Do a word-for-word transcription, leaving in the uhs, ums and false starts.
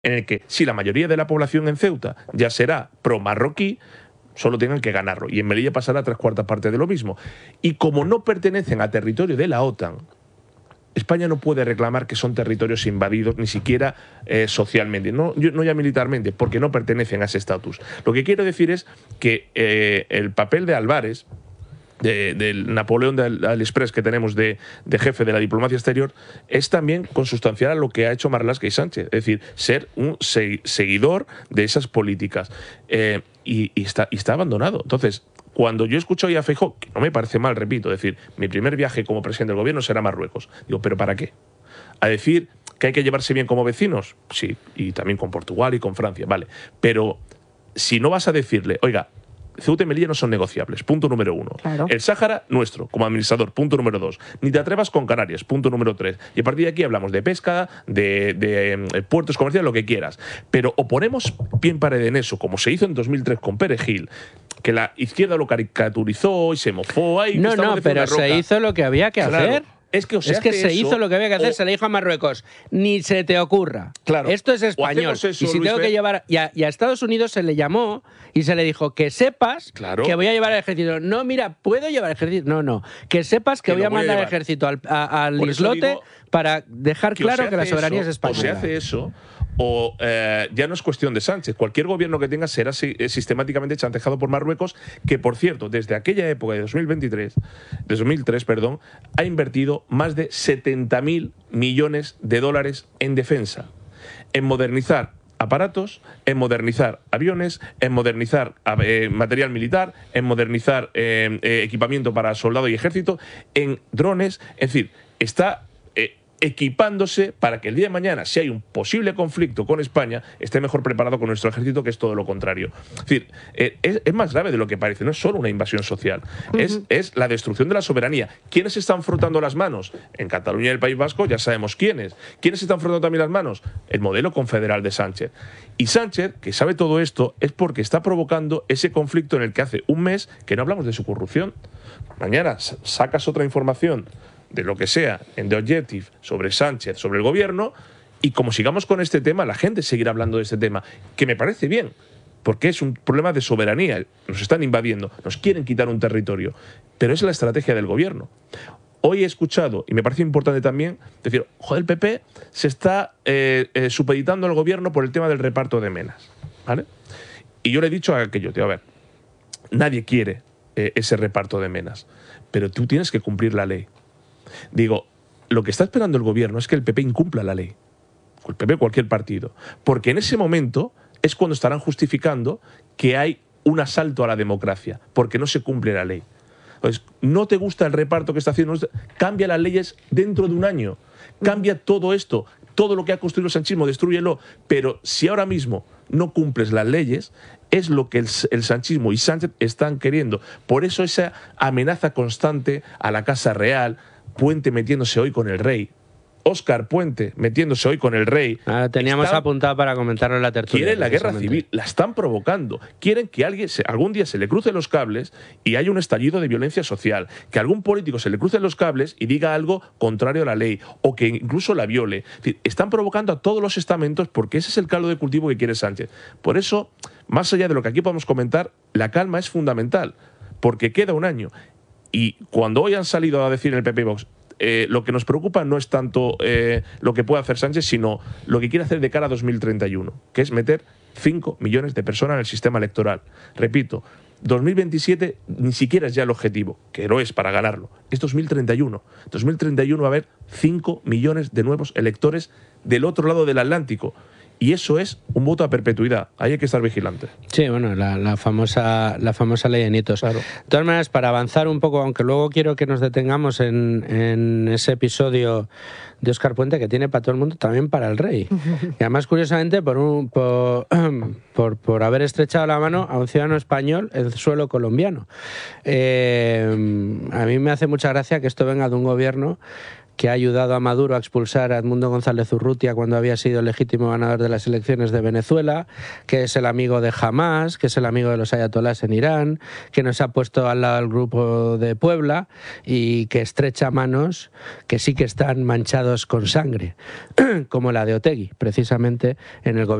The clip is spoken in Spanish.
en el que si la mayoría de la población en Ceuta ya será pro-marroquí, solo tengan que ganarlo. Y en Melilla pasará a tres cuartas partes de lo mismo. Y como no pertenecen a territorio de la OTAN, España no puede reclamar que son territorios invadidos, ni siquiera eh, socialmente, no, no ya militarmente, porque no pertenecen a ese estatus. Lo que quiero decir es que eh, el papel de Álvarez, de, del Napoleón de Express que tenemos de, de jefe de la diplomacia exterior, es también consustancial a lo que ha hecho Marlaska y Sánchez, es decir, ser un se, seguidor de esas políticas. Eh, y, y, está, y está abandonado. Entonces, cuando yo escucho a Feijóo, que no me parece mal, repito, decir, mi primer viaje como presidente del gobierno será a Marruecos. Digo, ¿pero para qué? A decir que hay que llevarse bien como vecinos, sí, y también con Portugal y con Francia, vale. Pero si no vas a decirle, oiga, Ceuta y Melilla no son negociables, punto número uno. Claro. El Sáhara, nuestro, como administrador, punto número dos. Ni te atrevas con Canarias, punto número tres. Y a partir de aquí hablamos de pesca, de, de eh, puertos comerciales, lo que quieras. Pero o ponemos pie en pared en eso, como se hizo en dos mil tres con Perejil, que la izquierda lo caricaturizó y se mofó. Ay, no, no, pero se hizo lo que había que claro. hacer. Es que, o se, es que se eso, hizo lo que había que hacer, o, se le dijo a Marruecos, ni se te ocurra. Claro. Esto es español. Eso, y si Luis tengo B. que llevar. Y a, y a Estados Unidos se le llamó y se le dijo que sepas claro. que voy a llevar el ejército. No, mira, ¿puedo llevar el ejército? No, no. Que sepas que, que voy a mandar el ejército al, a, al islote digo, para dejar claro que la soberanía eso, es española. O se hace eso. O eh, ya no es cuestión de Sánchez. Cualquier gobierno que tenga será si, eh, sistemáticamente chantajeado por Marruecos, que por cierto, desde aquella época de dos mil veintitrés, de dos mil tres, perdón, ha invertido más de setenta mil millones de dólares en defensa, en modernizar aparatos, en modernizar aviones, en modernizar eh, material militar, en modernizar eh, eh, equipamiento para soldado y ejército, en drones, es decir, está equipándose para que el día de mañana, si hay un posible conflicto con España, esté mejor preparado con nuestro ejército, que es todo lo contrario. Es decir, eh, es, es más grave de lo que parece, no es solo una invasión social, uh-huh. es, es la destrucción de la soberanía. ¿Quiénes están frotando las manos? En Cataluña y el País Vasco ya sabemos quiénes. ¿Quiénes están frotando también las manos? El modelo confederal de Sánchez. Y Sánchez, que sabe todo esto, es porque está provocando ese conflicto en el que hace un mes que no hablamos de su corrupción. Mañana sacas otra información de lo que sea, en The Objective, sobre Sánchez, sobre el gobierno, y como sigamos con este tema, la gente seguirá hablando de este tema, que me parece bien, porque es un problema de soberanía, nos están invadiendo, nos quieren quitar un territorio, pero es la estrategia del gobierno. Hoy he escuchado, y me parece importante también, decir, joder, el P P se está eh, eh, supeditando al gobierno por el tema del reparto de menas, ¿vale? Y yo le he dicho a aquello, tío, a ver, nadie quiere eh, ese reparto de menas, pero tú tienes que cumplir la ley. Digo, lo que está esperando el gobierno es que el P P incumpla la ley. El P P, cualquier partido. Porque en ese momento es cuando estarán justificando que hay un asalto a la democracia, porque no se cumple la ley. Entonces, no te gusta el reparto que está haciendo, cambia las leyes dentro de un año. Cambia todo esto, todo lo que ha construido el sanchismo, destrúyelo. Pero si ahora mismo no cumples las leyes, es lo que el, el sanchismo y Sánchez están queriendo. Por eso esa amenaza constante a la Casa Real, Puente metiéndose hoy con el rey, Óscar Puente metiéndose hoy con el rey. Ah, teníamos están, apuntado para comentarlo en la tertulia. Quieren la guerra civil, la están provocando. Quieren que alguien se, algún día se le cruce los cables y haya un estallido de violencia social. Que algún político se le cruce los cables y diga algo contrario a la ley o que incluso la viole. Es decir, están provocando a todos los estamentos porque ese es el caldo de cultivo que quiere Sánchez. Por eso, más allá de lo que aquí podemos comentar, la calma es fundamental porque queda un año. Y cuando hoy han salido a decir en el P P Vox, eh, lo que nos preocupa no es tanto eh, lo que puede hacer Sánchez, sino lo que quiere hacer de cara a dos mil treinta y uno, que es meter cinco millones de personas en el sistema electoral. Repito, dos mil veintisiete ni siquiera es ya el objetivo, que no es para ganarlo, es dos mil treinta y uno. dos mil treinta y uno va a haber cinco millones de nuevos electores del otro lado del Atlántico. Y eso es un voto a perpetuidad. Ahí hay que estar vigilante. Sí, bueno, la, la, famosa, la famosa ley de nietos. Claro. De todas maneras, para avanzar un poco, aunque luego quiero que nos detengamos en, en ese episodio de Óscar Puente que tiene para todo el mundo, también para el rey. Y además, curiosamente, por, un, por, por, por haber estrechado la mano a un ciudadano español en suelo colombiano. Eh, a mí me hace mucha gracia que esto venga de un gobierno que ha ayudado a Maduro a expulsar a Edmundo González Urrutia cuando había sido el legítimo ganador de las elecciones de Venezuela, que es el amigo de Hamás, que es el amigo de los ayatolás en Irán, que nos ha puesto al lado del grupo de Puebla y que estrecha manos que sí que están manchados con sangre, como la de Otegi, precisamente en el gobierno